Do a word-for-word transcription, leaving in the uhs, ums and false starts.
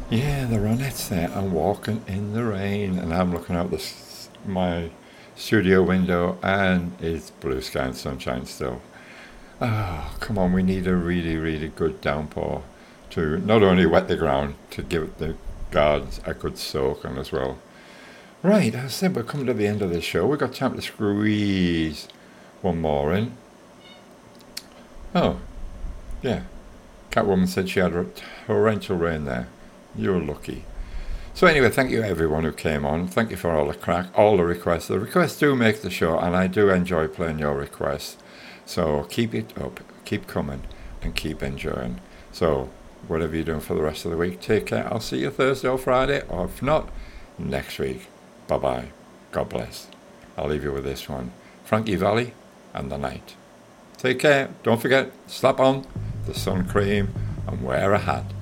Yeah, the Ronettes there. I'm walking in the rain, and I'm looking out the s- my studio window, and it's blue sky and sunshine still. Oh, come on! We need a really, really good downpour to not only wet the ground, to give the gardens a good soaking as well. Right, as I said, we're coming to the end of the show. We've got time to squeeze one more in. Oh, yeah. Catwoman said she had torrential rain there. You're lucky. So anyway, thank you everyone who came on. Thank you for all the crack, all the requests. The requests do make the show, and I do enjoy playing your requests. So keep it up, keep coming, and keep enjoying. So whatever you're doing for the rest of the week, take care. I'll see you Thursday or Friday, or if not, next week. Bye bye. God bless. I'll leave you with this one. Frankie Valli and the Night. Take care. Don't forget, slap on the sun cream and wear a hat.